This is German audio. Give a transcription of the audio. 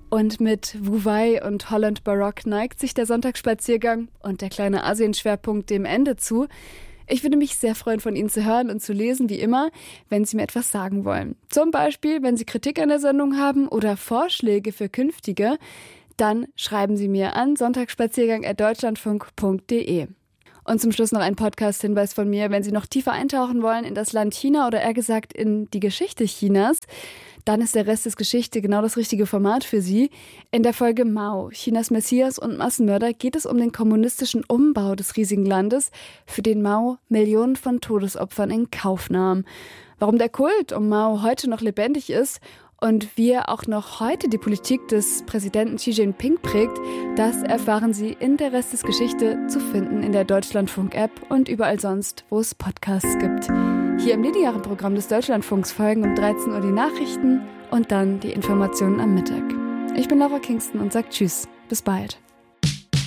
Und mit Wu Wei und Holland Baroque neigt sich der Sonntagsspaziergang und der kleine Asien-Schwerpunkt dem Ende zu. Ich würde mich sehr freuen, von Ihnen zu hören und zu lesen, wie immer, wenn Sie mir etwas sagen wollen. Zum Beispiel, wenn Sie Kritik an der Sendung haben oder Vorschläge für künftige, dann schreiben Sie mir an sonntagsspaziergang@deutschlandfunk.de. Und zum Schluss noch ein Podcast-Hinweis von mir, wenn Sie noch tiefer eintauchen wollen in das Land China oder eher gesagt in die Geschichte Chinas, dann ist der Rest des Geschichte genau das richtige Format für Sie. In der Folge Mao, Chinas Messias und Massenmörder, geht es um den kommunistischen Umbau des riesigen Landes, für den Mao Millionen von Todesopfern in Kauf nahm. Warum der Kult um Mao heute noch lebendig ist und wie er auch noch heute die Politik des Präsidenten Xi Jinping prägt, das erfahren Sie in der Rest des Geschichte, zu finden in der Deutschlandfunk-App und überall sonst, wo es Podcasts gibt. Hier im linearen Programm des Deutschlandfunks folgen um 13 Uhr die Nachrichten und dann die Informationen am Mittag. Ich bin Laura Kingston und sage Tschüss, bis bald.